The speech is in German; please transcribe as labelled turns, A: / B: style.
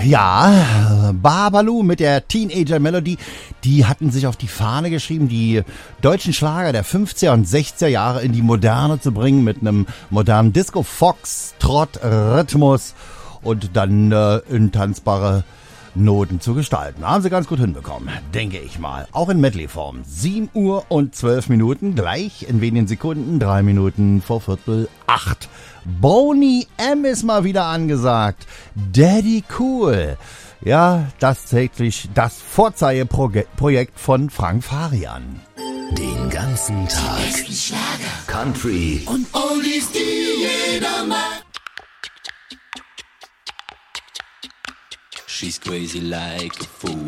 A: Ja, Babalu mit der Teenager Melody, die hatten sich auf die Fahne geschrieben, die deutschen Schlager der 50er und 60er Jahre in die Moderne zu bringen mit einem modernen Disco-Fox-Trott-Rhythmus und dann in tanzbare Noten zu gestalten. Haben sie ganz gut hinbekommen, denke ich mal. Auch in Medley-Form. 7 Uhr und 12 Minuten, gleich in wenigen Sekunden, 3 Minuten vor 7:45. Boney M. ist mal wieder angesagt. Daddy Cool. Ja, das täglich das Vorzeigeprojekt von Frank Farian.
B: Den ganzen Tag Country
C: und Oldies, die jeder mag.
D: She's crazy like a fool.